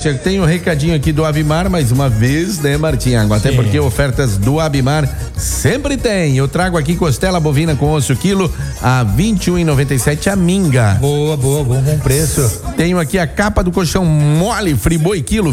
Martinha, tem um recadinho aqui do Abimar, mais uma vez, né, Martinha? Até porque ofertas do Abimar sempre tem. Eu trago aqui costela bovina com osso quilo a R$21,97 a minga. Boa, bom preço. Tenho aqui a capa do colchão mole Friboi quilo,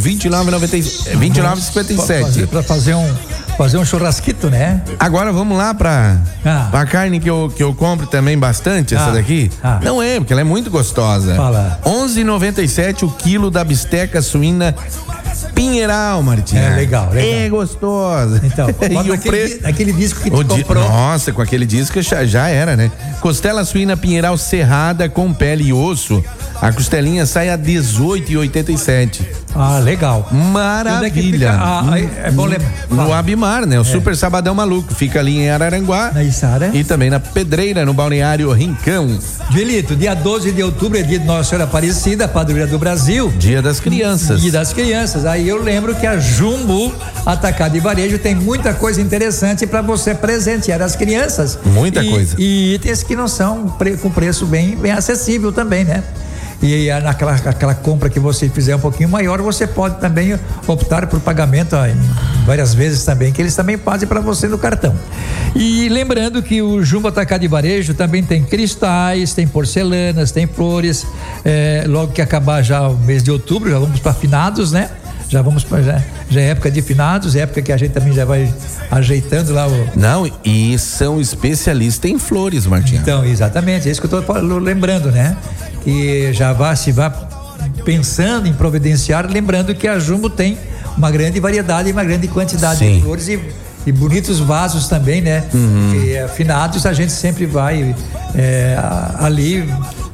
R$29,57. Pra fazer um churrasquito, né? Agora vamos lá pra carne que eu compro também bastante, essa daqui. Não é, porque ela é muito gostosa. Fala. R$11,97 o quilo da bisteca suína Pinheiral, Martinha. É legal. É gostosa. Então, e o aquele disco que tu comprou. Nossa, com aquele disco já era, né? Costela suína Pinheiral serrada com pele e osso. A costelinha sai a R$18,87. Ah, legal. Maravilha. É bom lembrar. No Abimar, né? O Super Sabadão Maluco. Fica ali em Araranguá. Na Içara. E também na Pedreira, no Balneário Rincão. Joelito, dia 12 de outubro é dia de Nossa Senhora Aparecida, padroeira do Brasil. Dia das Crianças. Dia das Crianças. Aí eu lembro que a Jumbo Atacado e Varejo tem muita coisa interessante para você presentear as crianças. Muita coisa. E itens que não são com preço bem acessível também, né? E naquela compra que você fizer um pouquinho maior, você pode também optar por pagamento várias vezes também, que eles também fazem para você no cartão. E lembrando que o Jumbo Atacado e Varejo também tem cristais, tem porcelanas, tem flores. Logo que acabar já o mês de outubro, já vamos para finados, né? Já é época de finados, é época que a gente também já vai ajeitando lá Não, e são especialistas em flores, Martinha. Então, exatamente, é isso que eu estou lembrando, né? E se vá pensando em providenciar, lembrando que a Jumbo tem uma grande variedade e uma grande quantidade de flores e bonitos vasos também, né? E finados a gente sempre vai ali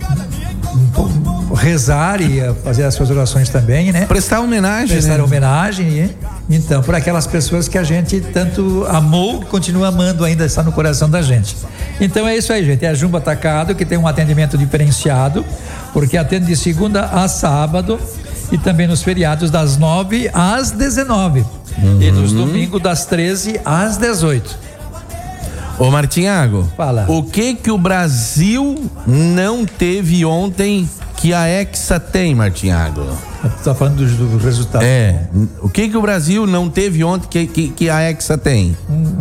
rezar e fazer as suas orações também, né? Prestar homenagem, homenagem, então, por aquelas pessoas que a gente tanto amou, continua amando, ainda está no coração da gente. Então é isso aí, gente, é a Jumbo Atacado, que tem um atendimento diferenciado, porque atende de segunda a sábado e também nos feriados das 9 às 19 e nos domingos das 13 às 18. Ô Martinhago, fala. O que o Brasil não teve ontem que a Hexa tem, Martinhago? Tu tá falando do resultado. O que o Brasil não teve ontem que a Hexa tem?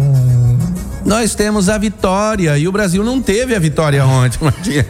Nós temos a vitória e o Brasil não teve a vitória ontem, Martinha.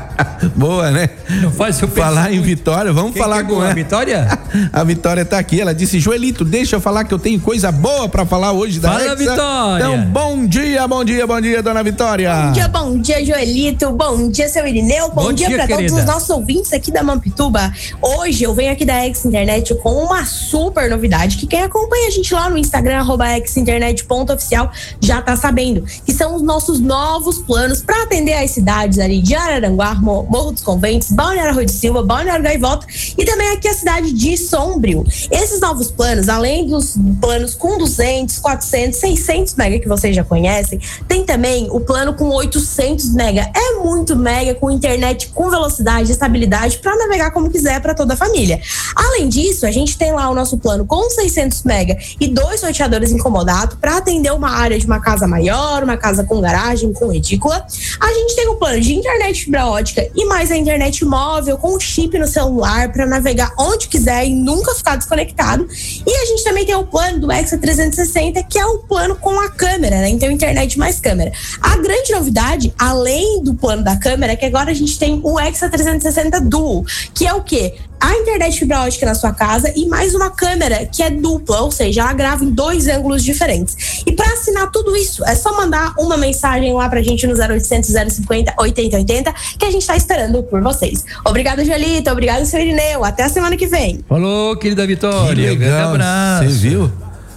Boa, né? Não faz eu falar em vitória, vamos falar com ela. A Vitória? A Vitória tá aqui, ela disse: Joelito, deixa eu falar que eu tenho coisa boa pra falar hoje da Hexa. Fala, Vitória. Então, bom dia, dona Vitória. Bom dia, Joelito, bom dia, seu Irineu, bom dia pra todos os nossos ouvintes aqui da Mampituba. Hoje eu venho aqui da Hexa Internet com uma super novidade, que quem acompanha a gente lá no Instagram, @hexainternet.oficial, já tá sabendo, que são os nossos novos planos para atender as cidades ali de Araranguá, Morro dos Conventos, Balneário Rui de Silva, Balneário Gaivota e também aqui a cidade de Sombrio. Esses novos planos, além dos planos com 200, 400, 600 mega que vocês já conhecem, tem também o plano com 800 mega. É muito mega, com internet com velocidade e estabilidade para navegar como quiser para toda a família. Além disso, a gente tem lá o nosso plano com 600 mega e 2 sorteadores incomodados para atender uma área de uma casa maior, uma casa com garagem, com edícula. A gente tem o plano de internet fibra ótica e mais a internet móvel com chip no celular para navegar onde quiser e nunca ficar desconectado. E a gente também tem o plano do Hexa 360, que é o plano com a câmera, né? Então, internet mais câmera. A grande novidade, além do plano da câmera, é que agora a gente tem o Hexa 360 Duo, que é o quê? A internet fibra ótica na sua casa e mais uma câmera que é dupla, ou seja, ela grava em 2 ângulos diferentes. E para assinar tudo isso, é só mandar uma mensagem lá pra gente no 0800 050 8080, que a gente tá esperando por vocês. Obrigada, Joelito, obrigado, seu Irineu, até a semana que vem. Falou, querida Vitória. Que legal, você viu?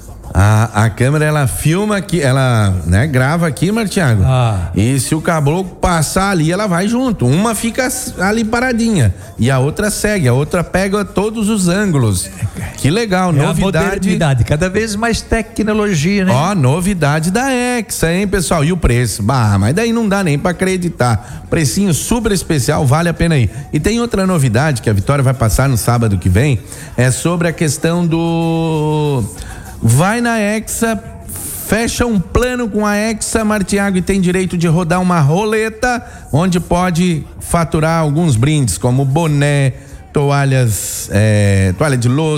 A câmera, ela filma aqui, ela, né, grava aqui, Martiago. E se o caboclo passar ali, ela vai junto. Uma fica ali paradinha e a outra segue, a outra pega todos os ângulos. Que legal, novidade. Cada vez mais tecnologia, né? Ó, novidade da Hexa, hein, pessoal? E o preço? Mas daí não dá nem pra acreditar. Precinho super especial, vale a pena ir. E tem outra novidade que a Vitória vai passar no sábado que vem, é sobre a questão do... Vai na Hexa, fecha um plano com a Hexa, Martiago, e tem direito de rodar uma roleta, onde pode faturar alguns brindes, como boné, toalha de louça,